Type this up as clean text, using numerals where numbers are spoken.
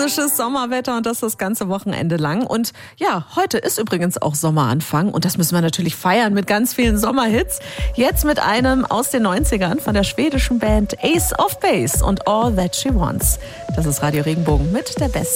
fantastisches Sommerwetter und das ganze Wochenende lang. Und ja, heute ist übrigens auch Sommeranfang und das müssen wir natürlich feiern mit ganz vielen Sommerhits. Jetzt mit einem aus den 90ern von der schwedischen Band Ace of Base und All That She Wants. Das ist Radio Regenbogen mit der besten